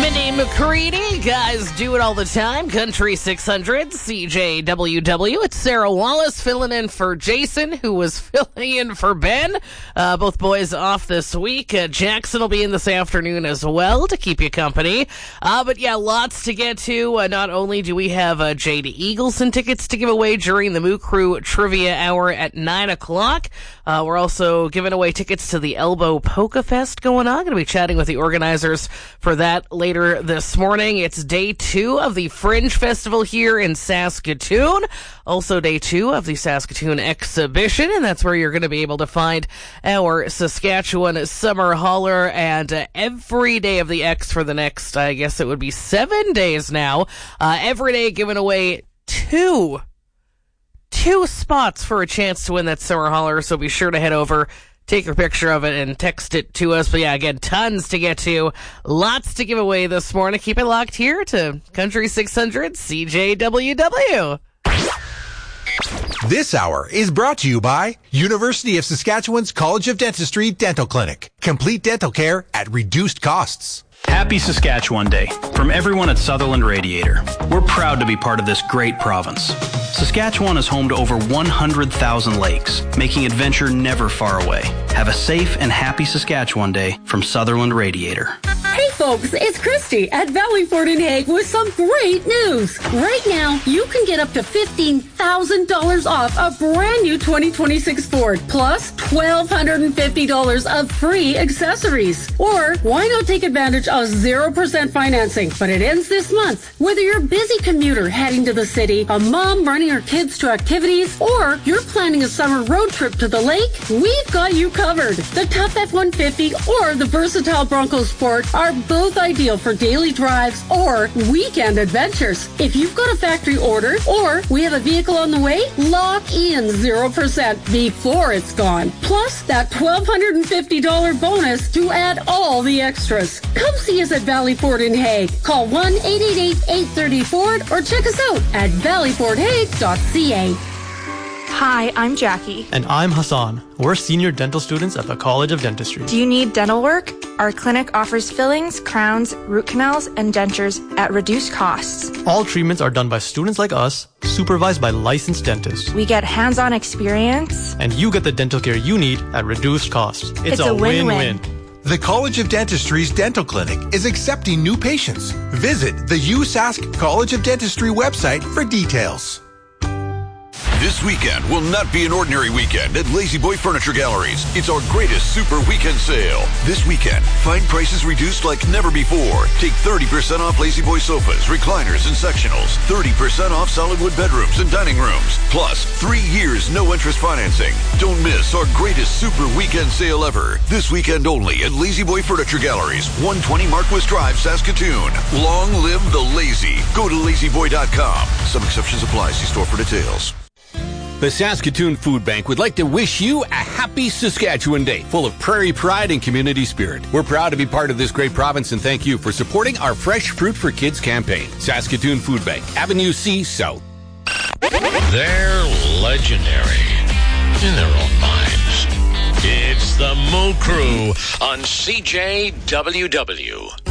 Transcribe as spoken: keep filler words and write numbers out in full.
Cindy McCready, guys do it all the time. Country six hundred, C J W W. It's Sarah Wallace filling in for Jason, who was filling in for Ben. Uh, both boys off this week. Uh, Jackson will be in this afternoon as well to keep you company. Uh, but yeah, lots to get to. Uh, not only do we have uh, Jade Eagleson tickets to give away during the Moo Crew Trivia Hour at nine o'clock. Uh, we're also giving away tickets to the Elbow Polka Fest going on. Going to be chatting with the organizers for that later this morning. It's day two of the Fringe Festival here in Saskatoon. Also day two of the Saskatoon Exhibition, and that's where you're going to be able to find our Saskatchewan Summer Holler and uh, every day of the X for the next, I guess it would be seven days now. Uh, every day giving away two Two spots for a chance to win that Summer Holler, so be sure to head over, take a picture of it, and text it to us. But yeah, again, tons to get to. Lots to give away this morning. Keep it locked here to Country six hundred C J W W. This hour is brought to you by University of Saskatchewan's College of Dentistry Dental Clinic. Complete dental care at reduced costs. Happy Saskatchewan Day from everyone at Sutherland Radiator. We're proud to be part of this great province. Saskatchewan is home to over one hundred thousand lakes, making adventure never far away. Have a safe and happy Saskatchewan Day from Sutherland Radiator. Hey folks, it's Christy at Valley Ford in Hague with some great news. Right now, you can get up to fifteen thousand dollars off a brand new twenty twenty-six Ford, plus one thousand two hundred fifty dollars of free accessories. Or why not take advantage of zero percent financing, but it ends this month. Whether you're a busy commuter heading to the city, a mom running her kids to activities, or you're planning a summer road trip to the lake, we've got you covered. The Tough F one fifty or the versatile Bronco Sport are both ideal for daily drives or weekend adventures. If you've got a factory order or we have a vehicle on the way, lock in zero percent before it's gone. Plus that one thousand two hundred fifty dollars bonus to add all the extras. Come see us at Valley Ford in Hague. Call one eight eight eight, eight three zero, Ford or check us out at valley ford hague dot c a. Hi, I'm Jackie. And I'm Hassan. We're senior dental students at the College of Dentistry. Do you need dental work? Our clinic offers fillings, crowns, root canals, and dentures at reduced costs. All treatments are done by students like us, supervised by licensed dentists. We get hands-on experience. And you get the dental care you need at reduced costs. It's, it's a, a win-win. The College of Dentistry's Dental Clinic is accepting new patients. Visit the U S A S C College of Dentistry website for details. This weekend will not be an ordinary weekend at Lazy Boy Furniture Galleries. It's our greatest super weekend sale. This weekend, find prices reduced like never before. Take thirty percent off Lazy Boy sofas, recliners, and sectionals. thirty percent off solid wood bedrooms and dining rooms. Plus, three years no interest financing. Don't miss our greatest super weekend sale ever. This weekend only at Lazy Boy Furniture Galleries, one twenty Marquis Drive, Saskatoon. Long live the lazy. Go to lazy boy dot com. Some exceptions apply. See store for details. The Saskatoon Food Bank would like to wish you a happy Saskatchewan Day, full of prairie pride and community spirit. We're proud to be part of this great province and thank you for supporting our Fresh Fruit for Kids campaign. Saskatoon Food Bank, Avenue C South. They're legendary in their own minds. It's the Moo Crew on C J W W.